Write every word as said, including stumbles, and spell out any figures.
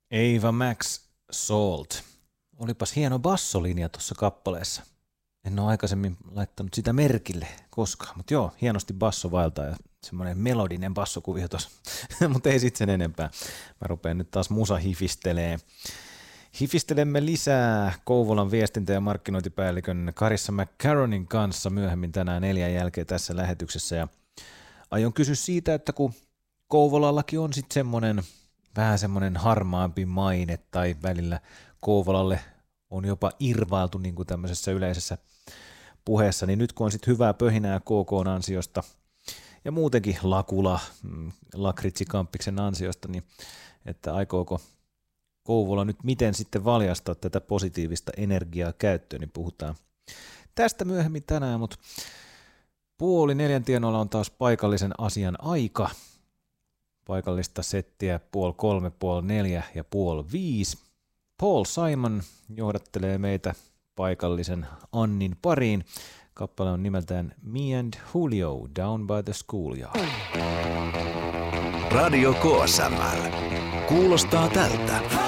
Ava Max Salt. Olipas hieno bassolinja tuossa kappaleessa. En ole aikaisemmin laittanut sitä merkille koskaan, mutta joo, hienosti basso vaeltaa ja semmoinen melodinen bassokuvio tuossa, mutta ei sitten sen enempää. Mä rupean nyt taas musa hifistelee. Hifistelemme lisää Kouvolan viestintä- ja markkinointipäällikön Carissa McCarronin kanssa myöhemmin tänään neljän jälkeen tässä lähetyksessä. Ja aion kysyä siitä, että kun Kouvolallakin on sitten semmoinen vähän semmoinen harmaampi maine tai välillä Kouvolalle on jopa irvailtu niin kuin tämmöisessä yleisessä puheessa, niin nyt kun on sitten hyvää pöhinää K K:n ansiosta ja muutenkin Lakula, Lakritsi-kamppiksen ansiosta, niin että aikooko Kouvola nyt miten sitten valjastaa tätä positiivista energiaa käyttöön, niin puhutaan tästä myöhemmin tänään, mutta puoli neljän tienoilla on taas paikallisen asian aika. Paikallista settiä puoli kolme, puoli neljä ja puoli viisi. Paul Simon johdattelee meitä paikallisen Annin pariin. Kappale on nimeltään Me and Julio Down by the Schoolyard. Radio K S M L. Kuulostaa tältä.